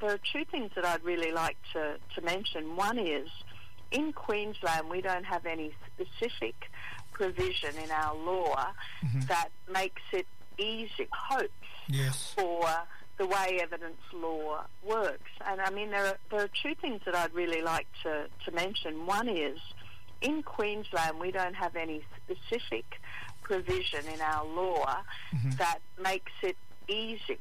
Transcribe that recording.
are two things that I'd really like to mention. One is, in Queensland, we don't have any specific provision in our law that makes it easy for the way evidence law works. And I mean, there are two things that I'd really like to mention. One is, in Queensland, we don't have any specific provision in our law that makes it easy